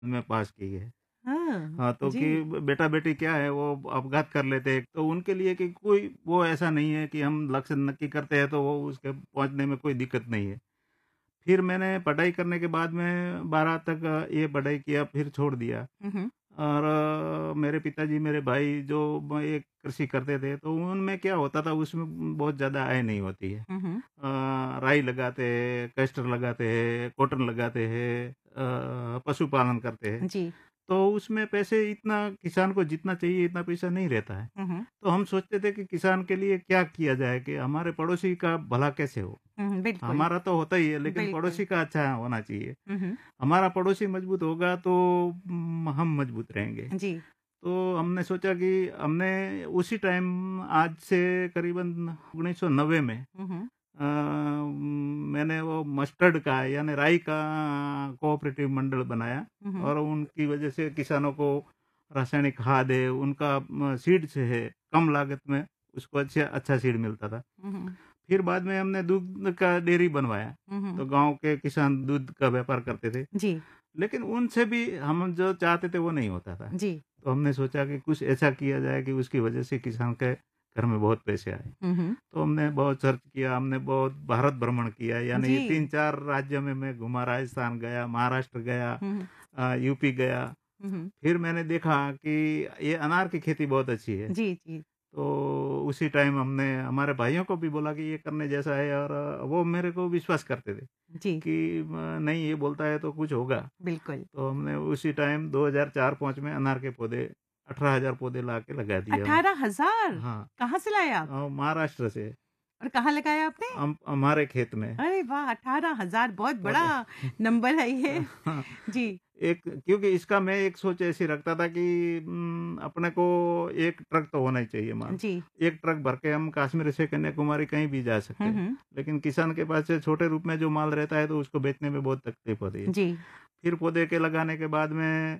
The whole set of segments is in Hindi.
में पास की है। हाँ, हाँ, तो कि जी। बेटा-बेटी क्या है वो अपघात कर लेते हैं, तो उनके लिए कि कोई वो ऐसा नहीं है कि हम लक्ष्य नक्की करते हैं तो वो उसके पहुँचने में कोई दिक्कत नहीं है। फिर मैंने पढ़ाई करने के बाद में 12 तक ये पढ़ाई किया, फिर छोड़ दिया। हुँ, हुँ। और मेरे पिताजी, मेरे भाई जो ये कृषि करते थे, तो उनमें क्या होता था उसमें बहुत ज़्यादा आय नहीं होती है। हुँ, हुँ। राई लगाते हैं, कैस्टर लगाते हैं, कॉटन लगाते हैं, पशुपालन करते हैं। जी। तो उसमें पैसे इतना किसान को जितना चाहिए इतना पैसा नहीं रहता है। हुँ, हुँ। तो हम सोचते थे कि किसान के लिए क्या किया जाए कि हमारे पड़ोसी का भला कैसे हो? हुँ, बिल्कुल, हमारा तो होता ही है लेकिन बिल्कुल। पड़ोसी का अच्छा होना चाहिए। हुँ, हुँ। हमारा पड़ोसी मजबूत होगा तो हम मजबूत रहेंगे। जी। तो हमने सोचा कि हमने उसी टाइम आज से करीबन 1990 में हुँ, हुँ। मैंने वो मस्टर्ड का यानी राई का कोऑपरेटिव मंडल बनाया हुँ, हुँ। और उनकी वजह से किसानों को रासायनिक खाद है, उनका सीड से है, कम लागत में उसको अच्छा अच्छा सीड मिलता था। हुँ, हुँ। फिर बाद में हमने दूध का डेयरी बनवाया, हुँ, हुँ। तो गाँव के किसान दूध का व्यापार करते थे। जी, लेकिन उनसे भी हम जो चाहते थे वो नहीं होता था। जी। तो हमने सोचा कि कुछ ऐसा किया जाए कि उसकी वजह से किसान के घर में बहुत पैसे आए। हुँ, हुँ। तो हमने बहुत सर्च किया, हमने बहुत भारत भ्रमण किया, यानी जी। 3-4 राज्यों में मैं घूमा, राजस्थान गया, महाराष्ट्र गया, हुँ, हुँ। यूपी गया। हुँ, हुँ। फिर मैंने देखा कि ये अनार की खेती बहुत अच्छी है। जी, जी, तो उसी टाइम हमने हमारे भाइयों को भी बोला कि ये करने जैसा है और वो मेरे को विश्वास करते थे जी, कि नहीं ये बोलता है तो कुछ होगा। बिल्कुल। तो हमने उसी टाइम 2004-5 में अनार के पौधे 18,000 पौधे ला के लगा दिए हमने। 18,000! हाँ, कहाँ से लाए आप? महाराष्ट्र से और कहाँ लगाया आपने? हमारे खेत में। अरे वाह! 18,000 बहुत और बड़ा नंबर है ये। हाँ, जी। एक क्योंकि इसका मैं एक सोच ऐसी रखता था कि अपने को एक ट्रक तो होना ही चाहिए माल। जी। एक ट्रक भर के हम कश्मीर से कन्याकुमारी कहीं भी जा सकते हुँ, हैं। हुँ। लेकिन किसान के पास से छोटे रूप में जो माल रहता है तो उसको बेचने में बहुत तकलीफ होती है। जी। फिर पौधे के लगाने के बाद में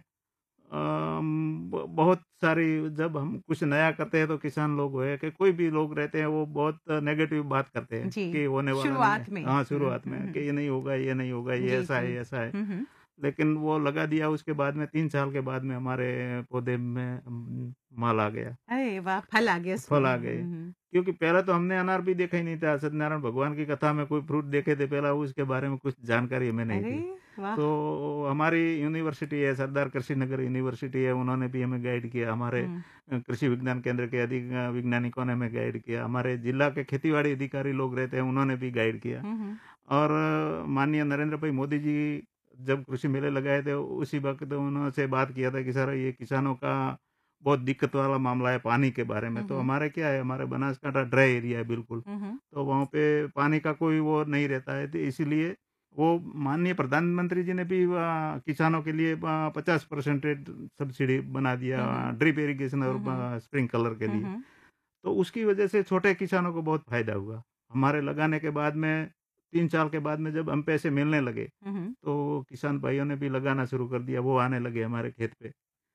बहुत सारी जब हम कुछ नया करते हैं तो किसान लोग है कि कोई भी लोग रहते हैं वो बहुत नेगेटिव बात करते हैं जी। कि होने वाला नहीं है। शुरुआत में। हाँ, हुँ, शुरुआत हुँ, में कि हुँ। ये नहीं होगा, ये नहीं होगा, ये जी, ऐसा है, जी। ये ऐसा है। हुँ, हुँ। लेकिन वो लगा दिया उसके बाद में 3 साल के बाद में हमारे पौधे में माल आ गया, अरे वाह! फल आ गया उसमें। फल आ हुँ, गए। हुँ। क्योंकि पहले तो हमने अनार भी देखा ही नहीं था, सत्यनारायण भगवान की कथा में कोई फ्रूट देखे थे पहला उसके बारे में कुछ जानकारी हमें नहीं अरे थी। वाह! तो हमारी यूनिवर्सिटी है, सरदार कृषि नगर यूनिवर्सिटी है, उन्होंने भी हमें गाइड किया, हमारे हुँ। कृषि विज्ञान केंद्र के वैज्ञानिकों ने हमें गाइड किया, हमारे जिला के खेतीबाड़ी अधिकारी लोग रहते हैं, उन्होंने भी गाइड किया। हुँ, हुँ। और माननीय नरेंद्र भाई मोदी जी जब कृषि मेले लगाए थे, उसी वक़्त उन्होंने बात किया था कि सर ये किसानों का बहुत दिक्कत वाला मामला है पानी के बारे में। हुँ, तो हुँ। हमारे क्या है, हमारे बनासकांठा ड्राई एरिया है बिल्कुल, हुँ, हुँ। तो वहाँ पे पानी का कोई वो नहीं रहता है, तो इसीलिए वो माननीय प्रधानमंत्री जी ने भी किसानों के लिए 50% सब्सिडी बना दिया हुँ, हुँ। ड्रिप इरिगेशन और हुँ, हुँ। स्प्रिंकलर के हुँ, लिए। हुँ। तो उसकी वजह से छोटे किसानों को बहुत फ़ायदा हुआ। हमारे लगाने के बाद में 3 साल के बाद में जब हम पैसे मिलने लगे, हुँ, हुँ। तो किसान भाइयों ने भी लगाना शुरू कर दिया, वो आने लगे हमारे खेत पे।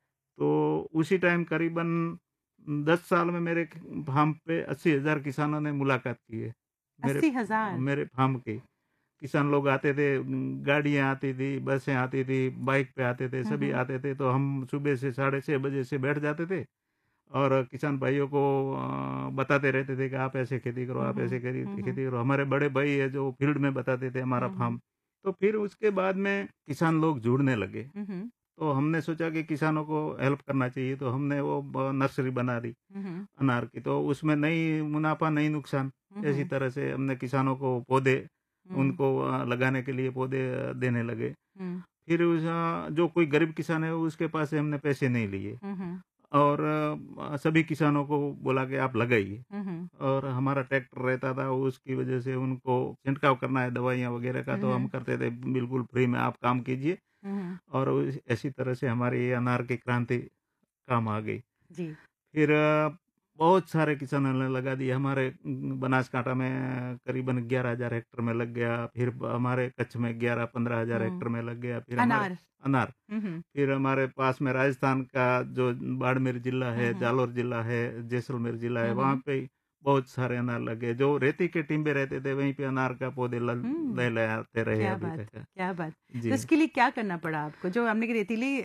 तो उसी टाइम करीबन 10 साल में मेरे फार्म पे 80,000 किसानों ने मुलाकात की है। मेरे 80,000! मेरे फार्म की। किसान लोग आते थे, गाड़ियाँ आती थी, बसें आती थी, बाइक पे आते थे, हुँ, सभी हुँ। आते थे, तो हम सुबह से साढ़े 6 बजे से बैठ जाते थे और किसान भाइयों को बताते रहते थे कि आप ऐसे खेती करो, हुँ, आप ऐसे हुँ। हुँ, खेती हुँ। करो। हमारे बड़े भाई है जो फील्ड में बताते थे हमारा हुँ, हुँ। फार्म। तो फिर उसके बाद में किसान लोग जुड़ने लगे। हुँ, हुँ। तो हमने सोचा कि किसानों को हेल्प करना चाहिए, तो हमने वो नर्सरी बना दी हुँ, हुँ। अनार की। तो उसमें नहीं मुनाफा, नहीं नुकसान, हुँ, ऐसी हुँ। तरह से हमने किसानों को पौधे हुँ, उनको लगाने के लिए पौधे देने लगे। हुँ। फिर जो कोई गरीब किसान है उसके पास से हमने पैसे नहीं लिए हुँ, हुँ। और सभी किसानों को बोला कि आप लगाइए। हुँ, हुँ। और हमारा ट्रैक्टर रहता था, उसकी वजह से उनको छिड़काव करना है दवाइयाँ वगैरह का, हुँ, तो हम हुँ। करते थे बिल्कुल फ्री में, आप काम कीजिए। हुँ, हुँ। और ऐसी तरह से हमारी ये अनार की क्रांति काम आ गई। जी। फिर बहुत सारे किसानों ने लगा दिए हमारे बनासकांठा में करीबन 11,000 हेक्टेयर में लग गया, फिर हमारे कच्छ में 11-15,000 हुँ। हेक्टेयर में लग गया, फिर हमारे अनार। अनार, हुँ, हुँ। फिर हमारे पास में राजस्थान का जो बाड़मेर जिला हुँ, है, हुँ। जालौर जिला है, जैसलमेर जिला है, हुँ, वहाँ हुँ। पे बहुत सारे अनार लगे। जो रेती के टिंबे रहते थे वहीं पे अनार का पौधे हम्म, लहलहाते रहे क्या अभी बात तक। क्या बात। तो जी। इसके लिए क्या करना पड़ा आपको, जो हमने कि रेतीली